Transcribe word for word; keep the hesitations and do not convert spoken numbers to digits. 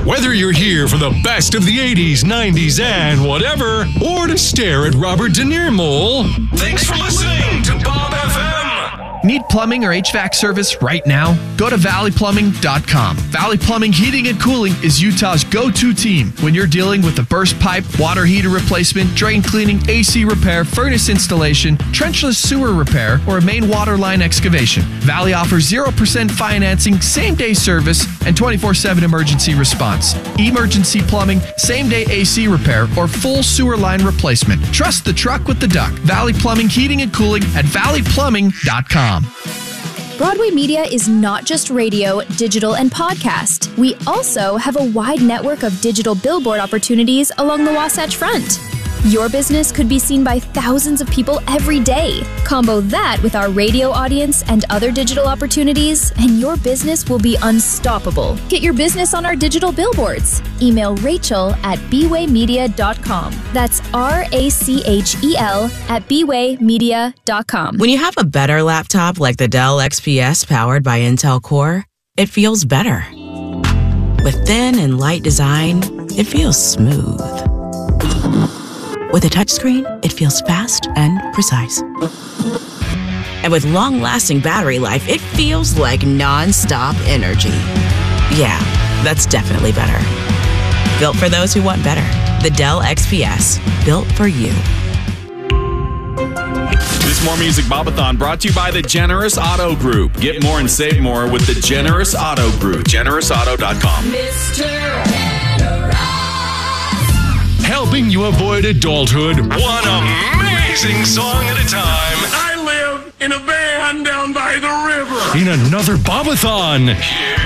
Whether you're here for the best of the eighties, nineties, and whatever, or to stare at Robert De Niro Mole, thanks for listening to Bob F M. Need plumbing or H V A C service right now? Go to valley plumbing dot com. Valley Plumbing Heating and Cooling is Utah's go-to team when you're dealing with a burst pipe, water heater replacement, drain cleaning, A C repair, furnace installation, trenchless sewer repair, or a main water line excavation. Valley offers zero percent financing, same-day service, and twenty-four seven emergency response. Emergency plumbing, same-day A C repair, or full sewer line replacement. Trust the truck with the duck. Valley Plumbing Heating and Cooling at valley plumbing dot com. Broadway Media is not just radio, digital, and podcast. We also have a wide network of digital billboard opportunities along the Wasatch Front. Your business could be seen by thousands of people every day. Combo that with our radio audience and other digital opportunities, and your business will be unstoppable. Get your business on our digital billboards. Email Rachel at b way media dot com. That's R A C H E L at b way media dot com. When you have a better laptop like the Dell X P S powered by Intel Core, it feels better. With thin and light design, it feels smooth. With a touchscreen, it feels fast and precise. And with long-lasting battery life, it feels like non-stop energy. Yeah, that's definitely better. Built for those who want better. The Dell X P S, built for you. This More Music Bobathon brought to you by the Generous Auto Group. Get more and save more with the Generous Auto Group. generous auto dot com. Mister Helping you avoid adulthood, one amazing song at a time. I live in a van down by the river. In another Bobathon. Here